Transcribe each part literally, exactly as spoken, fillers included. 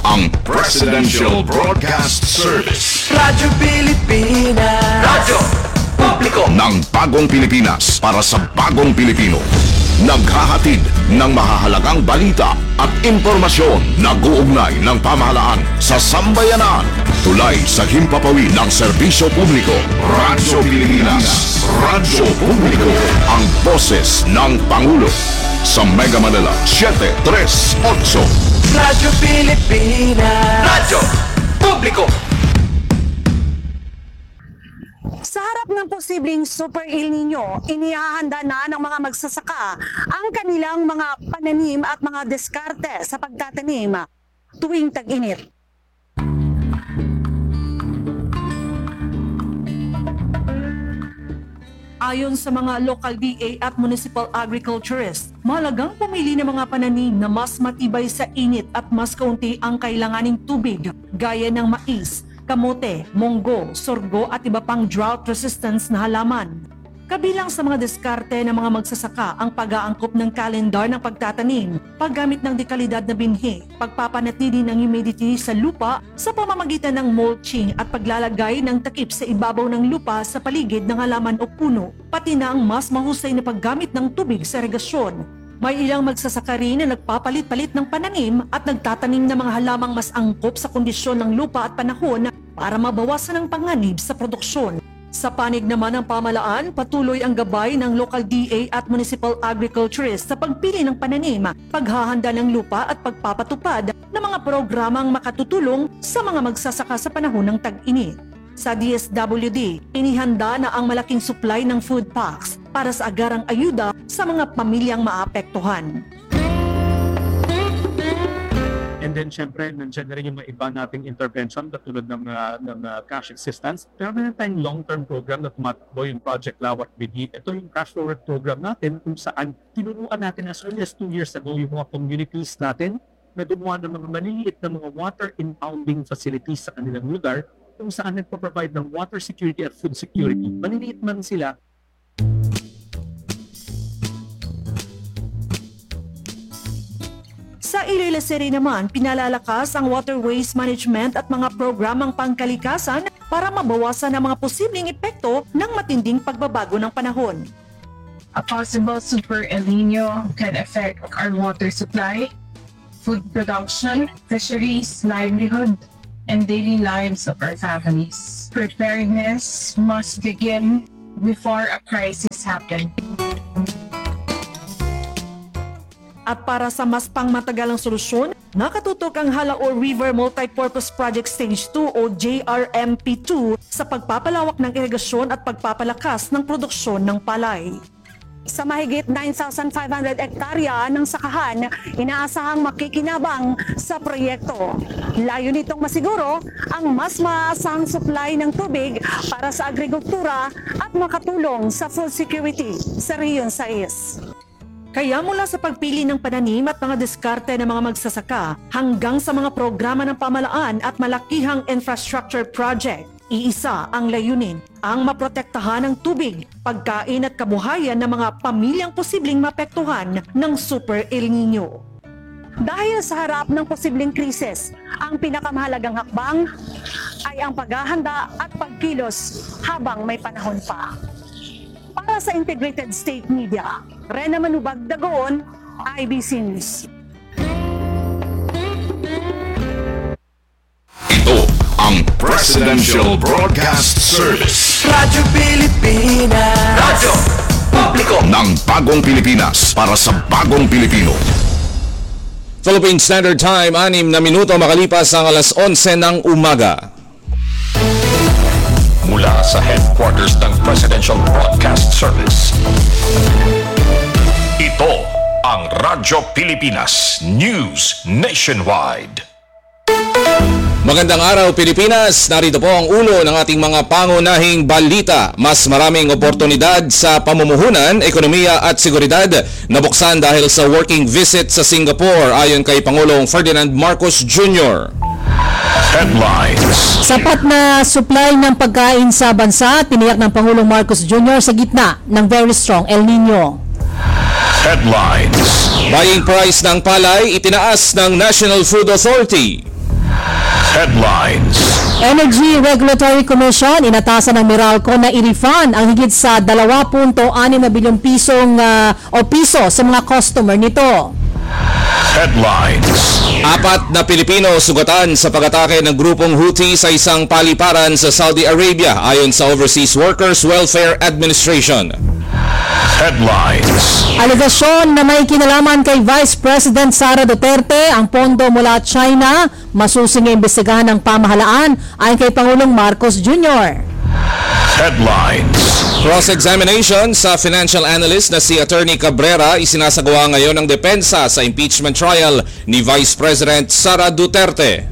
ang Presidential Broadcast Service. Radyo Pilipinas. Radyo Publiko ng bagong Pilipinas para sa bagong Pilipino. Naghahatid ng mahahalagang balita at impormasyon na guugnay ng pamahalaan sa sambayanan. Tulay sa himpapawid ng serbisyo publiko. Radyo Pilipinas. Radyo Publiko. Ang boses ng Pangulo. Sa Mega Manila, seven three eight. Radyo Pilipinas. Radyo Publiko. Sa harap ng posibleng Super El Nino, inihahanda na ng mga magsasaka ang kanilang mga pananim at mga diskarte sa pagtatanim tuwing tag-init. Ayon sa mga local D A at municipal agriculturists, mahalagang pumili ng mga pananim na mas matibay sa init at mas kaunti ang kailanganing tubig, gaya ng mais, kamote, munggo, sorgo at iba pang drought resistance na halaman. Kabilang sa mga diskarte ng mga magsasaka ang pag-aangkop ng kalendar ng pagtatanim, paggamit ng dekalidad na binhi, pagpapanatili ng humidity sa lupa sa pamamagitan ng mulching at paglalagay ng takip sa ibabaw ng lupa sa paligid ng halaman o puno, pati na ang mas mahusay na paggamit ng tubig sa irigasyon. May ilang magsasaka rin na nagpapalit-palit ng pananim at nagtatanim ng mga halamang mas angkop sa kondisyon ng lupa at panahon para mabawasan ang panganib sa produksyon. Sa panig naman ng pamahalaan, patuloy ang gabay ng local D A at municipal agriculturists sa pagpili ng pananim, paghahanda ng lupa at pagpapatupad ng mga programang makatutulong sa mga magsasaka sa panahon ng tag-init. Sa D S W D, inihanda na ang malaking supply ng food packs para sa agarang ayuda sa mga pamilyang maapektuhan. And then, syempre, nandiyan na rin yung mga iba nating intervention katulad ng, uh, ng uh, cash assistance. Pero meron tayong long-term program na tumatakbo yung Project Lawak Bidi. Ito yung cash forward program natin kung saan tinuruan natin as early as two years ago yung mga communities natin na gumawa ng mga maliliit na mga water impounding facilities sa kanilang lugar kung saan nagpo-provide ng water security at food security. Maliliit man sila, Sa Iloilo naman, pinalalakas ang waterways management at mga programang pangkalikasan para mabawasan ang mga posibleng epekto ng matinding pagbabago ng panahon. A possible Super El Nino can affect our water supply, food production, fisheries, livelihood, and daily lives of our families. Preparedness must begin before a crisis happens. At para sa mas pangmatagalang solusyon, nakatutok ang Halaor River Multipurpose Project Stage two o J R M P two sa pagpapalawak ng irigasyon at pagpapalakas ng produksyon ng palay. Sa mahigit nine thousand five hundred hektarya ng sakahan, inaasahang makikinabang sa proyekto. Layo nitong masiguro ang mas maasahang supply ng tubig para sa agrikultura at makatulong sa food security sa Rehiyon sais. Kaya mula sa pagpili ng pananim at mga diskarte ng mga magsasaka hanggang sa mga programa ng pamahalaan at malakihang infrastructure project, iisa ang layunin, ang maprotektahan ng tubig, pagkain at kabuhayan ng mga pamilyang posibleng mapektuhan ng Super El Nino. Dahil sa harap ng posibleng krisis, ang pinakamahalagang hakbang ay ang paghahanda at pagkilos habang may panahon pa. Para sa Integrated State Media, Rena Manubag Dagoon, I B C News. Ito ang Presidential Broadcast Service. Radyo Pilipinas. Radyo Publiko ng bagong Pilipinas para sa bagong Pilipino. Philippine Standard Time, anim na minuto makalipas ang alas onse ng umaga. Mula sa headquarters ng Presidential Broadcast Service, ito ang Radyo Pilipinas News Nationwide. Magandang araw Pilipinas, narito po ang ulo ng ating mga pangunahing balita. Mas maraming oportunidad sa pamumuhunan, ekonomiya at seguridad nabuksan dahil sa working visit sa Singapore ayon kay Pangulong Ferdinand Marcos Junior Headlines. Sapat na supply ng pagkain sa bansa, tiniyak ng Pangulong Marcos Junior sa gitna ng very strong El Nino. Headlines. Buying price ng palay itinaas ng National Food Authority. Headlines. Energy Regulatory Commission inatasan ng Meralco na i-refund ang higit sa two point six na bilyong pisong uh, o piso sa mga customer nito. Headlines. Apat na Pilipino sugatan sa pag-atake ng grupong Houthi sa isang paliparan sa Saudi Arabia ayon sa Overseas Workers Welfare Administration. Headlines. Alegasyon na may kinalaman kay Vice President Sara Duterte ang pondo mula China, masusing imbestigahan ng pamahalaan ayon kay Pangulong Marcos Junior Headlines. Cross-examination sa financial analyst na si Attorney Cabrera isinasagawa ngayon ng depensa sa impeachment trial ni Vice President Sara Duterte.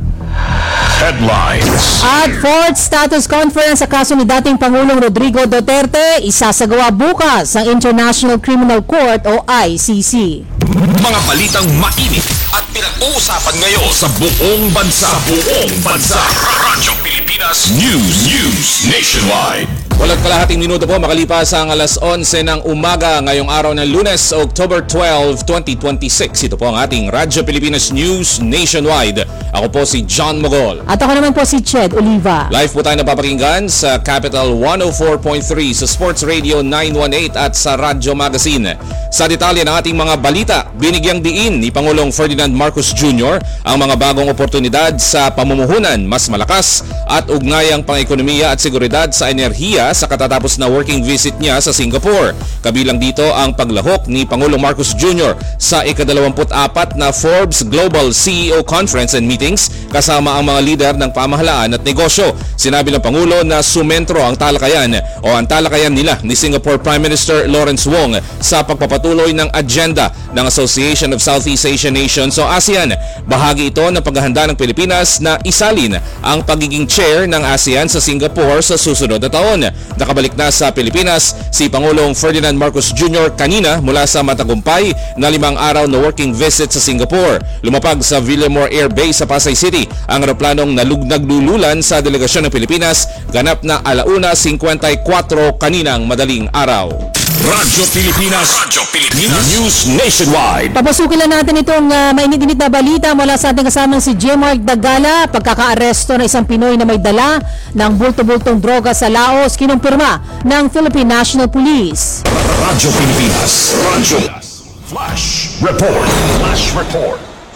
Headlines. At fourth status conference sa kaso ni dating Pangulong Rodrigo Duterte, isasagawa bukas ang International Criminal Court o I C C. Mga balitang mainit at pinag-uusapan ngayon sa buong bansa. Sa buong bansa. Radyo Pilipinas News. News Nationwide. Walang kalahating minuto po makalipas ang alas onse ng umaga ngayong araw ng Lunes, October twelfth, twenty twenty-six. Ito po ang ating Radyo Pilipinas News Nationwide. Ako po si John Mogol. At ako naman po si Ched Oliva. Live po tayo napapakinggan sa Capital one oh four point three, sa Sports Radio nine eighteen at sa Radyo Magazine. Sa detalye ng ating mga balita, binigyang diin ni Pangulong Ferdinand Marcos Junior ang mga bagong oportunidad sa pamumuhunan, mas malakas at ugnayang pang-ekonomiya at seguridad sa enerhiya sa katatapos na working visit niya sa Singapore. Kabilang dito ang paglahok ni Pangulong Marcos Junior sa ikadalawamput apat na Forbes Global C E O Conference and Meetings kasama ang mga lider ng pamahalaan at negosyo. Sinabi ng Pangulo na sumentro ang talakayan o ang talakayan nila ni Singapore Prime Minister Lawrence Wong sa pagpapatuloy ng agenda ng Association of Southeast Asian Nations o ASEAN. Bahagi ito ng paghahanda ng Pilipinas na isalin ang pagiging chair ng ASEAN sa Singapore sa susunod na taon. Nakabalik na sa Pilipinas si Pangulong Ferdinand Marcos Junior kanina mula sa matagumpay na limang araw na working visit sa Singapore. Lumapag sa Villamor Air Base sa Pasay City ang aeroplanong nalugnag-lululan sa delegasyon ng Pilipinas ganap na alauna singkwentakwatro kaninang madaling araw. Radyo Pilipinas. Radyo Pilipinas News Nationwide. Papasukin lang natin itong uh, mainit-init na balita mula sa ating kasamang si J. Mark Dagala. Pagkaka-aresto ng isang Pinoy na may dala ng bulto-bultong droga sa Laos, kinumpirma ng Philippine National Police. Radyo Pilipinas. Radyo Flash Report. Flash Report.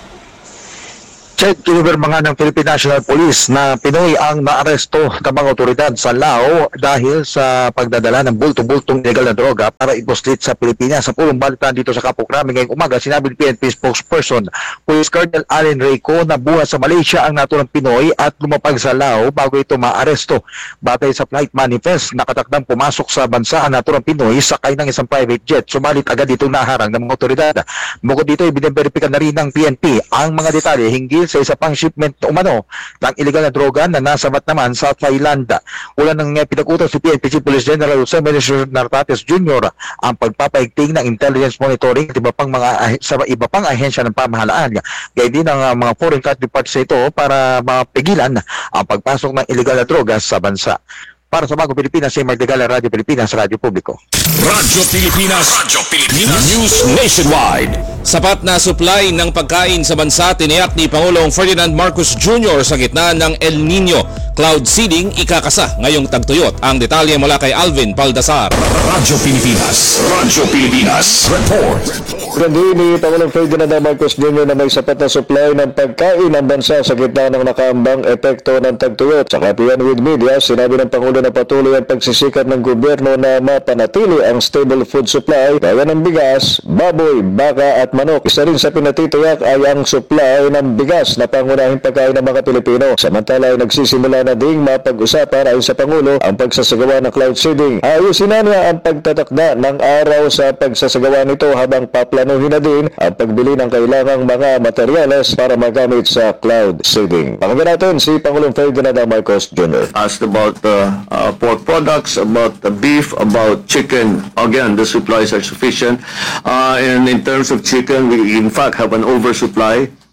Check, kinumpirma nga ng Philippine National Police na Pinoy ang naaresto ng mga otoridad sa Lao dahil sa pagdadala ng bulto-bultong illegal na droga para iposlit sa Pilipinas. Sa pulong balitan dito sa Kapok Rami ngayong umaga, sinabi ng P N P spokesperson Police Colonel Allen Reyco na buhat sa Malaysia ang naturang Pinoy at lumapag sa Lao bago ito maaresto. Batay sa flight manifest, nakatakdang pumasok sa bansa ang naturang Pinoy sakay ng isang private jet. Sumalit agad itong naharang ng mga otoridad. Bukod dito, ibiniberifikan na rin ng P N P ang mga detalye hinggil sa isa pang shipment umano ng illegal na droga na nasabat naman sa Thailand. Una nang pinag-utos si P N P Chief Police General Jose Meneses Nartates Junior ang pagpapaigting ng intelligence monitoring at iba pang mga sa iba pang ahensya ng pamahalaan. Gaya din ang uh, mga foreign counterparts ito para mapigilan ang pagpasok ng illegal na droga sa bansa. Para sa Bagong Pilipinas, si Mark Degala, Radyo Pilipinas, Radyo Publiko. Radyo Pilipinas. Radyo Pilipinas News Nationwide. Sapat na supply ng pagkain sa bansa tiniyak ni Pangulong Ferdinand Marcos Junior sa gitna ng El Nino. Cloud seeding ikakasa ngayong tagtuyot. Ang detalye mula kay Alvin Paldasar. Radyo Pilipinas. Radyo Pilipinas Report. Kundi ni Pangulong Ferdinand Marcos Junior na may sapat na supply ng pagkain ng bansa sa gitna ng nakaambang epekto ng tagtuyot. Sa kapihan with media, sinabi ng Pangulo na patuloy ang pagsisikap ng gobyerno na mapanatili ang stable food supply gaya ng bigas, baboy, baka at manok. Isa rin sa pinatitiyak ay ang supply ng bigas na pangunahing pagkain ng mga Pilipino. Samantala ay nagsisimula na ding mapag-usapan ayon sa Pangulo ang pagsasagawa ng cloud seeding. Ayusin na niya ang pagtatakda ng araw sa pagsasagawa nito habang paplanuhin na din ang pagbili ng kailangang mga materyales para magamit sa cloud seeding. Pakinggan natin si Pangulong Ferdinand Marcos Junior Asked about uh, uh, pork products, about the beef, about chicken. Again, the supplies are sufficient. Uh, and in terms of chicken, we in fact have an oversupply.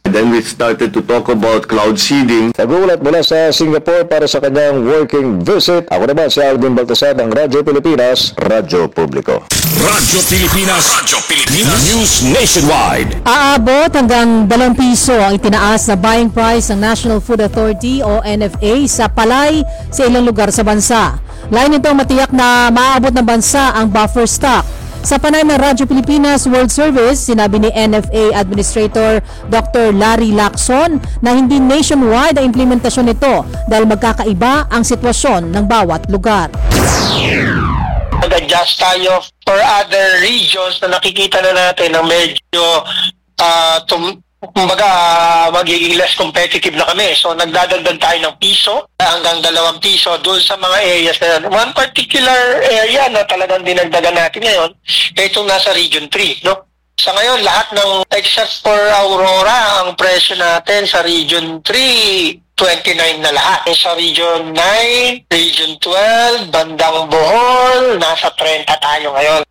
And then we started to talk about cloud seeding. Nagulat mula sa Singapore para sa kanyang working visit. Ako naman si Alvin Baltasar ng Radyo Pilipinas, Radyo Publiko. Radyo Pilipinas, Radyo Pilipinas, News Nationwide. Aabot hanggang dalawang piso ang itinaas na buying price ng National Food Authority o N F A sa palay sa ilang lugar sa bansa. Lain nitong matiyak na maaabot ng bansa ang buffer stock. Sa panayam ng Radyo Pilipinas World Service, sinabi ni N F A Administrator Doctor Larry Lacson na hindi nationwide ang implementasyon nito dahil magkakaiba ang sitwasyon ng bawat lugar. Nag-adjust tayo for other regions na nakikita na natin na medyo uh, tum- kumbaga uh, magiging less competitive na kami. So nagdadagdag tayo ng piso hanggang dalawang piso doon sa mga areas na yun. One particular area na talagang dinagdagan natin ngayon, itong nasa Region three. No? Sa ngayon, lahat ng, except for Aurora, ang presyo natin sa Region three, twenty-nine na lahat. Sa Region nine, Region twelve, Bandang Bohol, nasa thirty tayo ngayon.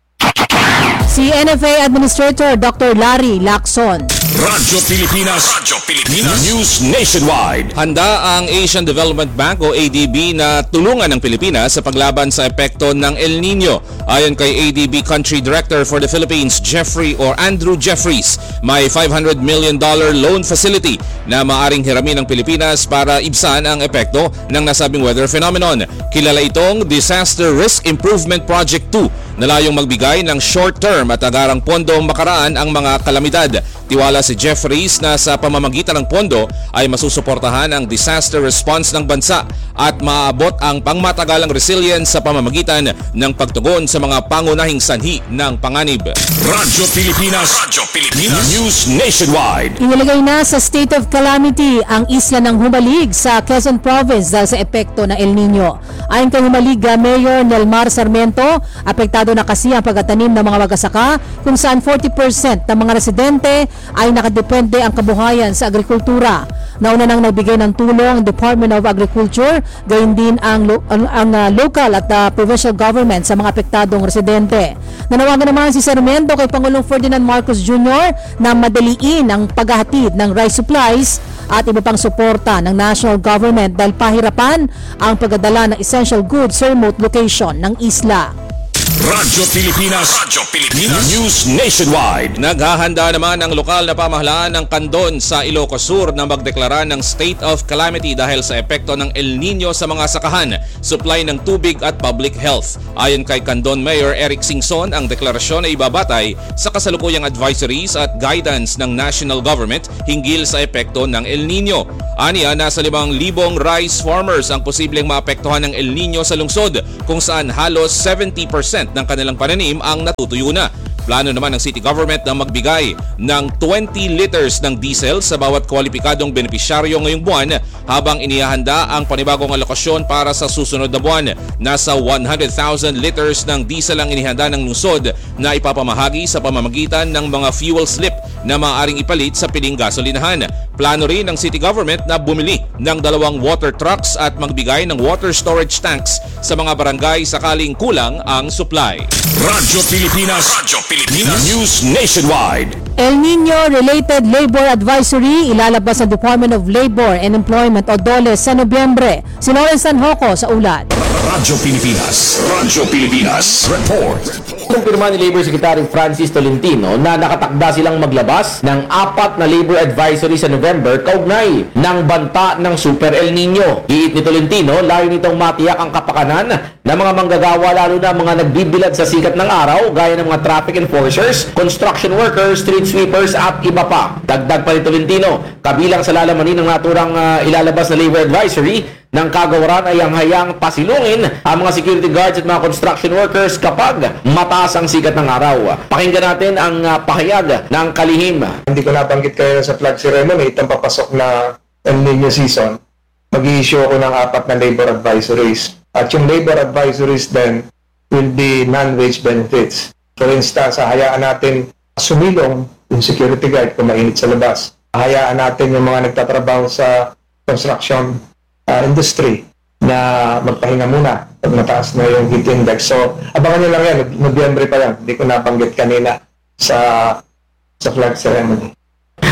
Si N F A Administrator Doctor Larry Lacson. Radyo Pilipinas, Radyo Pilipinas, News Nationwide. Handa ang Asian Development Bank o A D B na tulungan ng Pilipinas sa paglaban sa epekto ng El Nino. Ayon kay A D B Country Director for the Philippines, Jeffrey or Andrew Jeffries, may five hundred million dollars loan facility na maaring hiramin ng Pilipinas para ibsan ang epekto ng nasabing weather phenomenon. Kilala itong Disaster Risk Improvement Project two na layong magbigay ng short-term at agarang pondo makaraan ang mga kalamidad. Tiwala si Jeffries na sa pamamagitan ng pondo ay masusuportahan ang disaster response ng bansa at maaabot ang pangmatagalang resilience sa pamamagitan ng pagtugon sa mga pangunahing sanhi ng panganib. Radyo Pilipinas, Radyo Pilipinas, News Nationwide. Inilagay na sa state of calamity ang isla ng Humalig sa Quezon Province dahil sa epekto ng El Nino. Ayon kay Humalig Mayor Nelmar Sarmiento, apektado na kasi ang pagtatanim ng mga magsasaka kung saan forty percent ng mga residente ay nakadepende ang kabuhayan sa agrikultura. Nauna nang nagbigay ng tulong ang Department of Agriculture, gayon din ang, lo- ang, ang uh, local at uh, provincial government sa mga apektadong residente. Nanawagan naman si Sarmiento kay Pangulong Ferdinand Marcos Junior na madaliin ang paghahatid ng rice supplies at iba pang suporta ng national government dahil pahirapan ang pagdadala ng essential goods sa remote location ng isla. Radyo Pilipinas, Radyo Pilipinas, News Nationwide. Naghahanda naman ang lokal na pamahalaan ng Candon sa Ilocos Sur na magdeklara ng state of calamity dahil sa epekto ng El Nino sa mga sakahan, supply ng tubig at public health. Ayon kay Candon Mayor Eric Singson, ang deklarasyon ay ibabatay sa kasalukuyang advisories at guidance ng national government hinggil sa epekto ng El Nino. Aniya, nasa limang libong rice farmers ang posibleng maapektuhan ng El Nino sa lungsod kung saan halos seventy percent ng kanilang pananim ang natutuyo na. Plano naman ng city government na magbigay ng twenty liters ng diesel sa bawat kwalipikadong benepisyaryo ngayong buwan habang inihahanda ang panibagong alokasyon para sa susunod na buwan. Nasa one hundred thousand liters ng diesel ang inihanda ng lungsod na ipapamahagi sa pamamagitan ng mga fuel slip na maaaring ipalit sa piling gasolinahan. Plano rin ng city government na bumili ng dalawang water trucks at magbigay ng water storage tanks sa mga barangay sakaling kulang ang supply. Radyo Pilipinas, Radyo Pilipinas, News Nationwide. El Nino-related labor advisory ilalabas ng Department of Labor and Employment o DOLE sa Nobyembre. Si Lawrence Sanjoco sa ulat. Radyo Pilipinas, Radyo Pilipinas, Report. Kumpirma ni Labor Secretary Francis Tolentino na nakatakda silang maglabas ng apat na labor advisory sa November kaugnay ng banta ng Super El Nino. Giit ni Tolentino, layo nitong matiyak ang kapakanan ng mga manggagawa lalo na mga nagbibilad sa sikat ng araw gaya ng mga traffic enforcers, construction workers, street sweepers at iba pa. Dagdag pa ni Tolentino, kabilang sa lalamanin ng naturang uh, ilalabas na labor advisory ng kagawaran ay ang hayang pasilungin ang mga security guards at mga construction workers kapag mataas ang sikat ng araw. Pakinggan natin ang uh, pahayag ng kalihim. Hindi ko nabanggit kayo sa flag ceremony, itong papasok na El Nino season, mag-i-issue ako ng apat na labor advisories. At yung labor advisories then will be non-wage benefits. For instance, hayaan natin sumilong yung security guard kung mainit sa labas. Hayaan natin yung mga nagtatrabaho sa construction uh, industry na magpahinga muna pag mataas na yung heat index. So, abangan nyo lang yan. Nobyembre pa yan. Hindi ko nabanggit kanina sa, sa flag ceremony.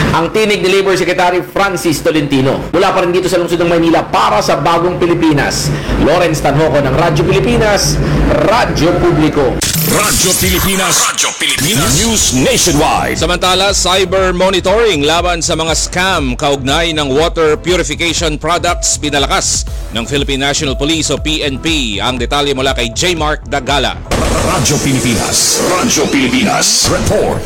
Ang tinig ni Labor Secretary Francis Tolentino. Mula pa rin dito sa lungsod ng Maynila para sa Bagong Pilipinas. Lawrence Tanhoco ng Radyo Pilipinas, Radyo Publiko. Radyo Pilipinas. Radyo Pilipinas. News Nationwide. Samantala, cyber monitoring laban sa mga scam kaugnay ng water purification products pinalakas ng Philippine National Police o P N P. Ang detalye mula kay J. Mark Dagala. Radyo Pilipinas. Radyo Pilipinas. Report.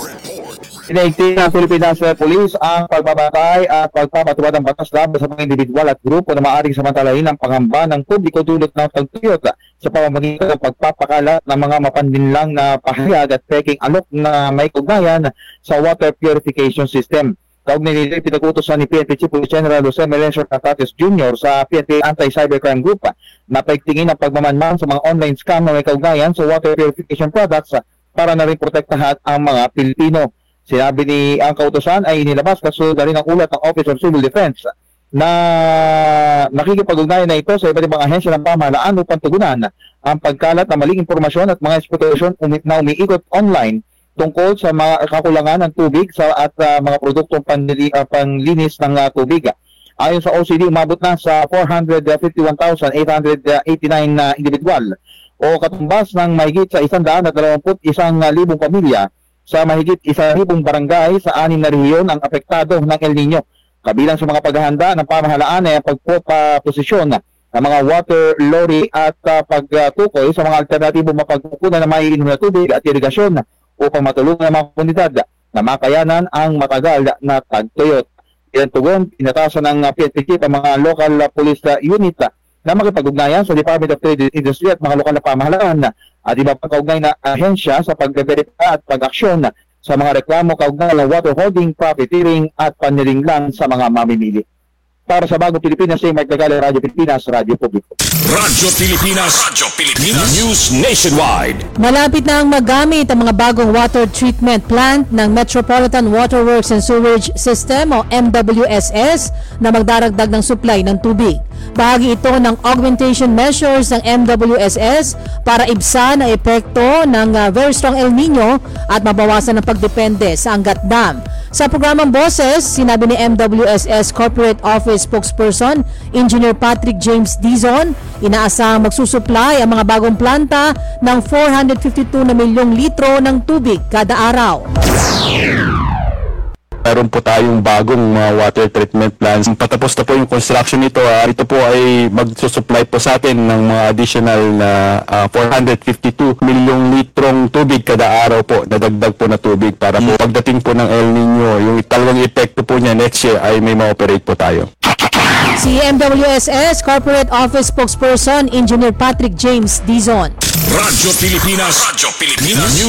Inaigting ng Philippine National Police ang pagbabantay at pagpapatupad ng batas laban sa mga individual at grupo na maaaring samantalahin ang pangamba ng publiko dulot ng tagtuyot sa pamamagitan ng pagpapakalat ng mga mapanlinlang na pahayag at peking alok na may ugnayan sa water purification system. Kaugnay nila pinag-utosan ni P N P Chief Police General Jose Melencio Catates Junior sa P N P Anti-Cybercrime Group na paigtingin ang pagmamanman sa mga online scam na may kaugnayan sa water purification products para na rin protektahan ang mga Pilipino. Sinabi ni ang kautosan ay inilabas kasunod na rin ang ulat ng Office of Civil Defense na nakikipag-ugnayan na ito sa iba't ibang ahensya ng pamahalaan upang tugunan ang pagkalat ng maling impormasyon at mga exploitation na umiikot online tungkol sa mga kakulangan ng tubig sa, at uh, mga produktong panlili, uh, panlinis ng uh, tubig. Ayon sa O C D, umabot na sa four hundred fifty-one thousand eight hundred eighty-nine na uh, individual o katumbas ng mahigit sa one hundred twenty-one libong pamilya sa mahigit isang libong barangay sa anim na rehiyon ang apektado ng El Nino. Kabilang sa mga paghahanda ng pamahalaan ay ang pagpoposisyon ng mga water lorry at uh, pagtukoy sa mga alternatibong mapagkukunan na maiinom na tubig at irigasyon upang matulungan ang mga komunidad na makayanan ang matagal na tagtuyot. Iyan tugon, pinatasan ng uh, P N P Chief ang mga local uh, police uh, unit uh, na makipag-ugnayan sa Department of Trade and Industry at mga lokal na pamahalaan at iba pang kaugnay na ahensya sa pag-verify at pag-aksyon sa mga reklamo kaugnay ng water holding, profiteering at panlilinglang sa mga mamimili. Para sa Bagong Pilipinas, J. Mark Dagala, Radyo Pilipinas, Radyo Publiko. Radyo Pilipinas. Radyo Pilipinas. News Nationwide. Malapit na ang magamit ang mga bagong water treatment plant ng Metropolitan Water Works and Sewerage System o M W S S na magdaragdag ng supply ng tubig. Bahagi ito ng augmentation measures ng M W S S para ibsan ang epekto ng uh, very strong El Nino at mabawasan ang pagdepende sa Angat Dam. Sa programang Boses, sinabi ni M W S S Corporate Office Spokesperson Engineer Patrick James Dizon, inaasahang magsusupply ang mga bagong planta ng four hundred fifty-two na milyong litro ng tubig kada araw. Meron po tayong bagong mga water treatment plants. Patapos na po yung construction nito. Uh, ito po ay magsusupply po sa atin ng mga additional na uh, four hundred fifty-two milyong litrong tubig kada araw po. Nadagdag po na tubig para po pagdating po ng El Nino, yung talagang epekto po niya next year ay may ma-operate po tayo. Si M W S S Corporate Office Spokesperson Engineer Patrick James Dizon. Radyo Pilipinas. Radyo Pilipinas.